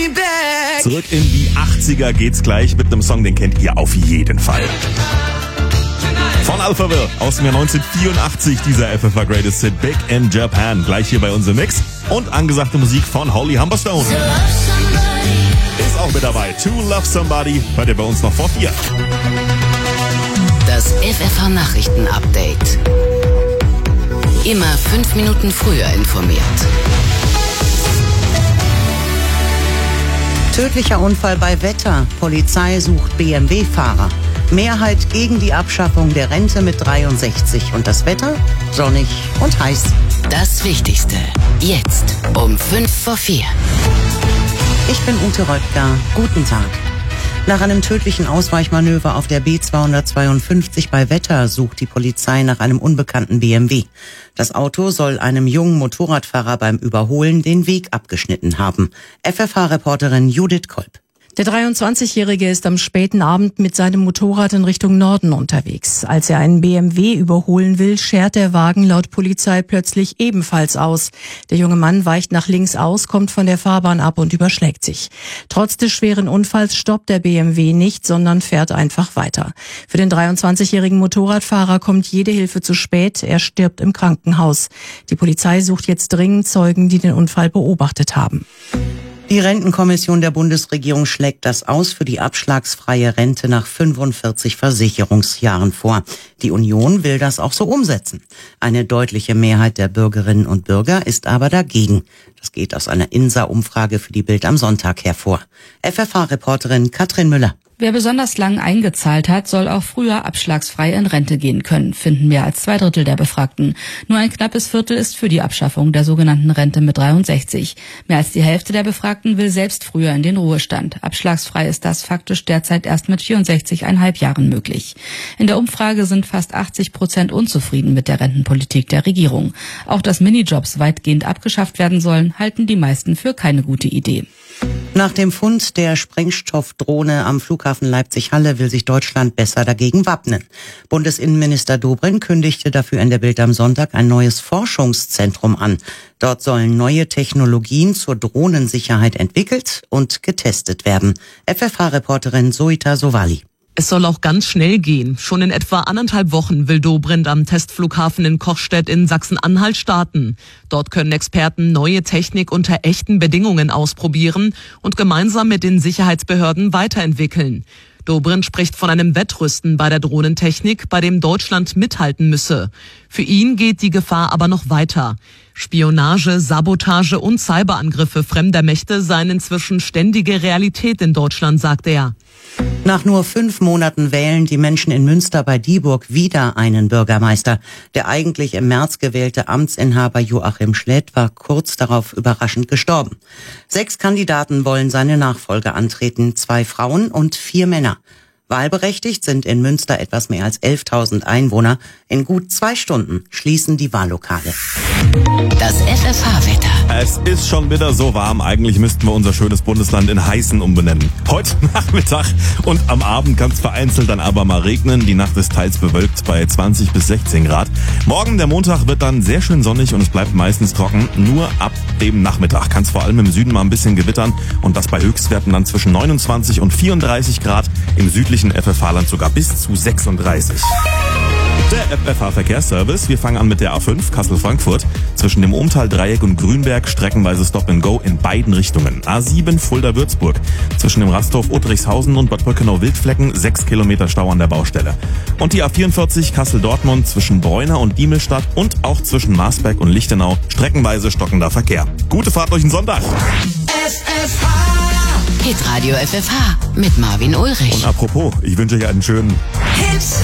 Zurück in die 80er geht's gleich mit einem Song, den kennt ihr auf jeden Fall. Von Alphaville aus dem Jahr 1984, dieser FFH Greatest Hit Big in Japan. Gleich hier bei uns im Mix. Und angesagte Musik von Holly Humberstone. Ist auch mit dabei. To Love Somebody hört ihr bei uns noch vor 4. Das FFH Nachrichten Update. Immer 5 Minuten früher informiert. Tödlicher Unfall bei Wetter. Polizei sucht BMW-Fahrer. Mehrheit gegen die Abschaffung der Rente mit 63. Und das Wetter? Sonnig und heiß. Das Wichtigste. Jetzt um 5 vor 4. Ich bin Ute Röttger. Guten Tag. Nach einem tödlichen Ausweichmanöver auf der B252 bei Wetter sucht die Polizei nach einem unbekannten BMW. Das Auto soll einem jungen Motorradfahrer beim Überholen den Weg abgeschnitten haben. FFH-Reporterin Judith Kolb. Der 23-Jährige ist am späten Abend mit seinem Motorrad in Richtung Norden unterwegs. Als er einen BMW überholen will, schert der Wagen laut Polizei plötzlich ebenfalls aus. Der junge Mann weicht nach links aus, kommt von der Fahrbahn ab und überschlägt sich. Trotz des schweren Unfalls stoppt der BMW nicht, sondern fährt einfach weiter. Für den 23-jährigen Motorradfahrer kommt jede Hilfe zu spät. Er stirbt im Krankenhaus. Die Polizei sucht jetzt dringend Zeugen, die den Unfall beobachtet haben. Die Rentenkommission der Bundesregierung schlägt das aus für die abschlagsfreie Rente nach 45 Versicherungsjahren vor. Die Union will das auch so umsetzen. Eine deutliche Mehrheit der Bürgerinnen und Bürger ist aber dagegen. Das geht aus einer INSA-Umfrage für die Bild am Sonntag hervor. FFH-Reporterin Katrin Müller. Wer besonders lang eingezahlt hat, soll auch früher abschlagsfrei in Rente gehen können, finden mehr als 2/3 der Befragten. Nur ein knappes Viertel ist für die Abschaffung der sogenannten Rente mit 63. Mehr als die Hälfte der Befragten will selbst früher in den Ruhestand. Abschlagsfrei ist das faktisch derzeit erst mit 64,5 Jahren möglich. In der Umfrage sind fast 80% unzufrieden mit der Rentenpolitik der Regierung. Auch dass Minijobs weitgehend abgeschafft werden sollen, halten die meisten für keine gute Idee. Nach dem Fund der Sprengstoffdrohne am Flughafen Leipzig-Halle will sich Deutschland besser dagegen wappnen. Bundesinnenminister Dobrindt kündigte dafür in der Bild am Sonntag ein neues Forschungszentrum an. Dort sollen neue Technologien zur Drohnensicherheit entwickelt und getestet werden. FFH-Reporterin Zoita Sowali. Es soll auch ganz schnell gehen. Schon in etwa 1,5 Wochen will Dobrindt am Testflughafen in Kochstedt in Sachsen-Anhalt starten. Dort können Experten neue Technik unter echten Bedingungen ausprobieren und gemeinsam mit den Sicherheitsbehörden weiterentwickeln. Dobrindt spricht von einem Wettrüsten bei der Drohnentechnik, bei dem Deutschland mithalten müsse. Für ihn geht die Gefahr aber noch weiter. Spionage, Sabotage und Cyberangriffe fremder Mächte seien inzwischen ständige Realität in Deutschland, sagt er. Nach nur 5 Monaten wählen die Menschen in Münster bei Dieburg wieder einen Bürgermeister. Der eigentlich im März gewählte Amtsinhaber Joachim Schlädt war kurz darauf überraschend gestorben. 6 Kandidaten wollen seine Nachfolge antreten, 2 Frauen und 4 Männer. Wahlberechtigt sind in Münster etwas mehr als 11.000 Einwohner. In gut 2 Stunden schließen die Wahllokale. Das FFH-Wetter. Es ist schon wieder so warm. Eigentlich müssten wir unser schönes Bundesland in Heißen umbenennen. Heute Nachmittag und am Abend kann es vereinzelt dann aber mal regnen. Die Nacht ist teils bewölkt bei 20 bis 16 Grad. Morgen, der Montag, wird dann sehr schön sonnig und es bleibt meistens trocken. Nur ab dem Nachmittag kann es vor allem im Süden mal ein bisschen gewittern. Und das bei Höchstwerten dann zwischen 29 und 34 Grad. Im südlichen FFH-Land sogar bis zu 36. Der FFH-Verkehrsservice. Wir fangen an mit der A5 Kassel-Frankfurt. Zwischen dem Ohmtal-Dreieck und Grünberg streckenweise Stop-and-Go in beiden Richtungen. A7 Fulda-Würzburg. Zwischen dem Rasthof Uttrichshausen und Bad Brückenau-Wildflecken 6 Kilometer Stau an der Baustelle. Und die A44 Kassel-Dortmund zwischen Bräuna und Diemelstadt und auch zwischen Marsberg und Lichtenau streckenweise stockender Verkehr. Gute Fahrt durch den Sonntag. Hitradio FFH mit Marvin Ulrich. Und apropos, ich wünsche euch einen schönen